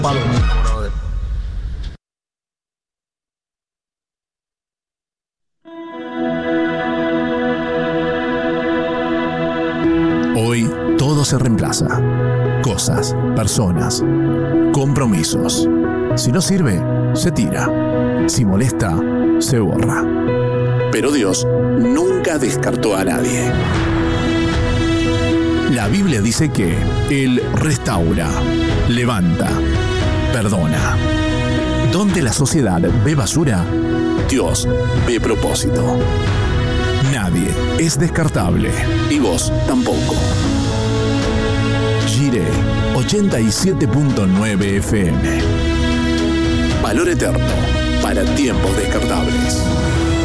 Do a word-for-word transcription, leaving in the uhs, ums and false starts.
Palomino, brother. Hoy todo se reemplaza. Cosas, personas, compromisos. Si no sirve, se tira. Si molesta, se borra. Pero Dios nunca descartó a nadie. La Biblia dice que Él restaura, levanta, perdona. Donde la sociedad ve basura, Dios ve propósito. Nadie es descartable, y vos tampoco. Jiré ochenta y siete punto nueve F M. Valor eterno para tiempos descartables.